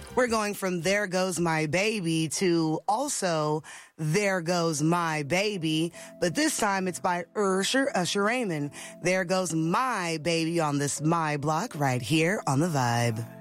We're going from There Goes My Baby to also There Goes My Baby, but this time it's by Usher Raymond. There Goes My Baby on this My Block right here on The Vibe.